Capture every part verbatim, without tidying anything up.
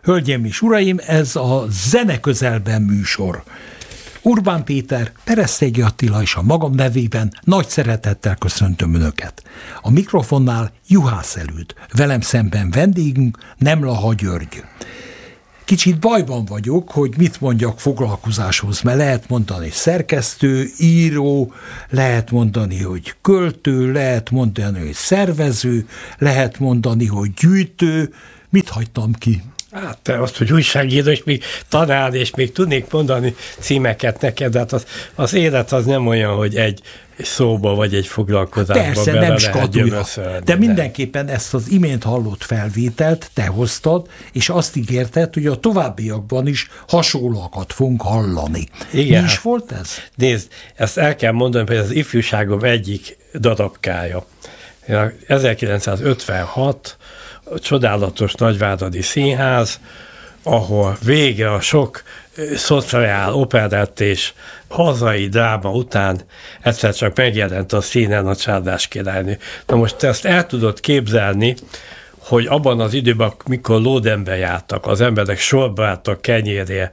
Hölgyeim és uraim, ez a Zene közelben műsor. Urbán Péter, Peresztégy Attila és a magam nevében nagy szeretettel köszöntöm Önöket. A mikrofonnál Juhász Előd, velem szemben vendégünk Nemlaha György. Kicsit bajban vagyok, hogy mit mondjak foglalkozáshoz, mert lehet mondani szerkesztő, író, lehet mondani, hogy költő, lehet mondani, hogy szervező, lehet mondani, hogy gyűjtő. Mit hagytam ki? Hát te azt, hogy újságíró, és még tanár, és még tudnék mondani címeket neked, de hát az, az élet az nem olyan, hogy egy szóba vagy egy foglalkozásba persze, bele nem lehet gyömöszölni. De mindenképpen ezt az imént hallott felvételt te hoztad, és azt ígérted, hogy a továbbiakban is hasonlóakat fogunk hallani. Igen. Mi is volt ez? Nézd, ezt el kell mondani, hogy az ifjúságom egyik darabkája. ezerkilencszázötvenhat a csodálatos Nagyváradi Színház, ahol végre a sok szociál operett és hazai dráma után egyszer csak megjelent a színen a Csárdás királynő. Na most te ezt el tudod képzelni, hogy abban az időben, mikor lódembe jártak, az emberek sorba álltak kenyérje,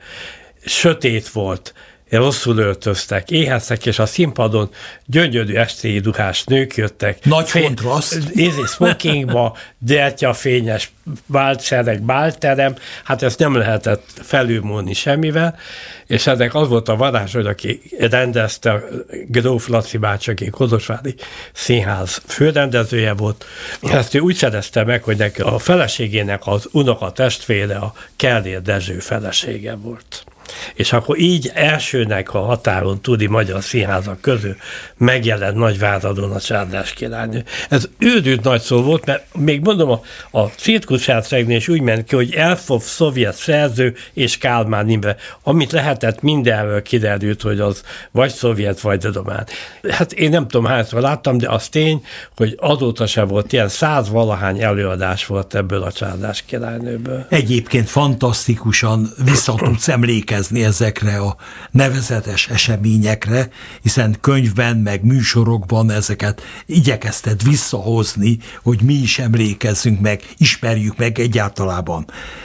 sötét volt, rosszul öltöztek, éheztek, és a színpadon gyönyörű estéi ruhás nők jöttek. Nagy kontraszt. Ízi smokingba, dertyafényes báltsereg, bálterem, hát ezt nem lehetett felülmúlni semmivel, és ennek az volt a varázs, hogy aki rendezte, Gróf Laci bácsi, aki Kolozsvári Színház főrendezője volt, ezt ő úgy szerezte meg, hogy neki a feleségének az unoka testvére a Kellér Dezső felesége volt. És akkor így elsőnek a határon túli magyar színházak közül megjelent Nagyváradon a Csárdás királynő. Ez őrült nagy szó volt, mert még mondom, a, a cirkuszhercegnél is úgy ment ki, hogy elfog szovjet szerző és Kálmán Imre, amit lehetett, mindenről kiderült, hogy az vagy szovjet, vagy román. Hát én nem tudom, hányszor láttam, de az tény, hogy azóta se volt ilyen száz valahány előadás volt ebből a Csárdás királynőből. Egyébként fantasztikusan vissza tudsz emlékezni ezekre a nevezetes eseményekre, hiszen könyvben, meg műsorokban ezeket igyekezted visszahozni, hogy mi is emlékezzünk meg, ismerjük meg egyáltalában.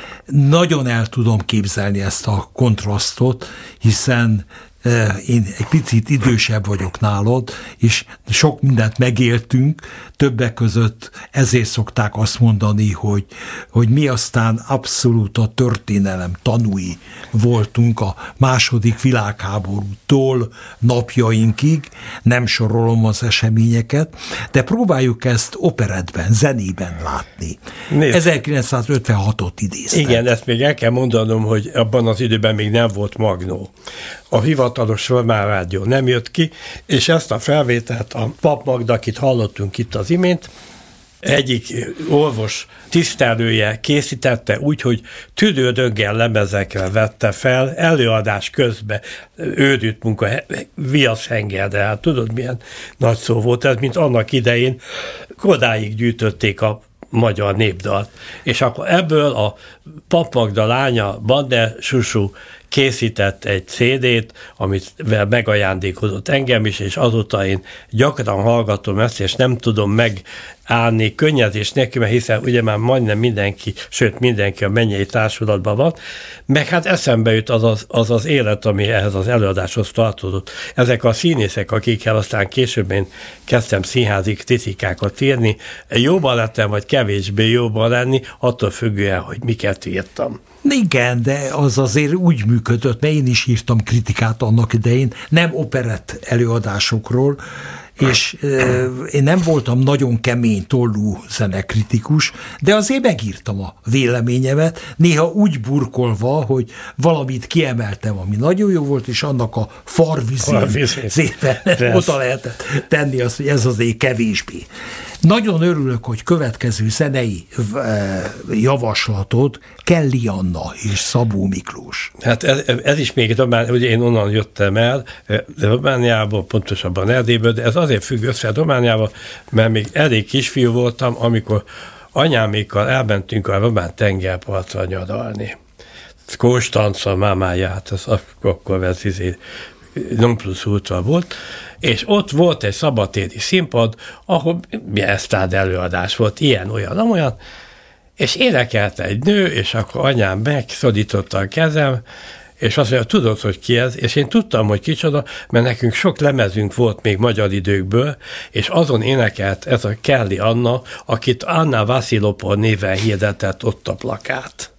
Nagyon el tudom képzelni ezt a kontrasztot, hiszen én egy picit idősebb vagyok nálad, és sok mindent megéltünk, többek között ezért szokták azt mondani, hogy, hogy mi aztán abszolút a történelem tanúi voltunk a második világháborútól napjainkig, nem sorolom az eseményeket, de próbáljuk ezt operettben, zenében látni. Nézd. ezerkilencszázötvenhatot idéztem. Igen, ezt még el kell mondanom, hogy abban az időben még nem volt Magnó. A hivatalos román rádió nem jött ki, és ezt a felvételt a Pap Magda, akit hallottunk itt az imént, egyik orvos tisztelője készítette úgy, hogy tüdődöggel lemezekre vette fel, előadás közben őrült munka, viaszhenger, de hát tudod, milyen nagy szó volt ez, mint annak idején Kodáig gyűjtötték a magyar népdalt. És akkor ebből a Pap Magda lánya, Bande Susu készített egy cé dét, amit megajándékozott engem is, és azóta én gyakran hallgatom ezt, és nem tudom megállni könnyezés neki, mert hiszen ugye már majdnem mindenki, sőt mindenki a mennyei társulatban van, meg hát eszembe jut az az, az az élet, ami ehhez az előadáshoz tartozott. Ezek a színészek, akikkel aztán később én kezdtem színházi kritikákat írni, jobban lettem, vagy kevésbé jobban lenni, attól függően, hogy miket írtam. Igen, de az azért úgy működött, mert én is írtam kritikát annak idején, nem operett előadásokról, és euh, én nem voltam nagyon kemény tollú zenekritikus, de azért megírtam a véleményemet, néha úgy burkolva, hogy valamit kiemeltem, ami nagyon jó volt, és annak a farvizén szépen oda lehetett tenni azt, hogy ez azért kevésbé. Nagyon örülök, hogy következő zenei javaslatod Kelly Anna és Szabó Miklós. Hát ez, ez is még Román, ugye én onnan jöttem el, Romániából, pontosabban Erdélyből, de ez azért függ össze Romániával, mert még elég kisfiú voltam, amikor anyámékkal elmentünk a román tengerpartra nyaralni. Konstanca mámáját, az akkor ez izé non plus ultra volt, és ott volt egy szabadtéri színpad, ahol esztrád előadás volt, ilyen, olyan, amolyan, És énekelte egy nő, és akkor anyám megszorította a kezem, és azt mondja, tudod, hogy ki ez? És én tudtam, hogy kicsoda, mert nekünk sok lemezünk volt még magyar időkből, és azon énekelt ez a Kelly Anna, akit Anna Vasilopol néven hirdetett ott a plakát.